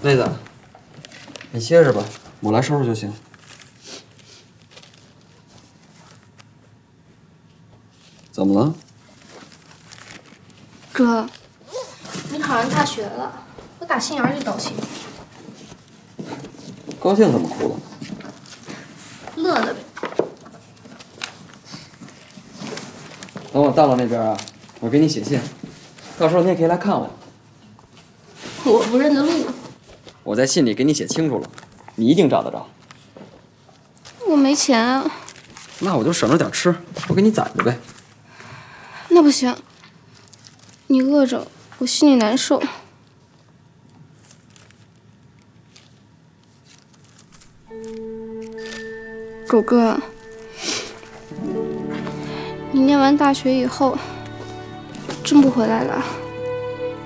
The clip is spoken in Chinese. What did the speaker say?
妹子，你歇着吧，我来收拾就行。怎么了？ 哥，你考上大学了，我打心眼里高兴。 高兴怎么哭了？ 乐了呗。 等我到了那边啊，我给你写信，到时候你也可以来看我。 我不认得路。 我在信里给你写清楚了，你一定找得着。 我没钱啊。 那我就省着点吃，我给你攒着呗。 那不行，你饿着，我心里难受。狗哥，你念完大学以后，真不回来了？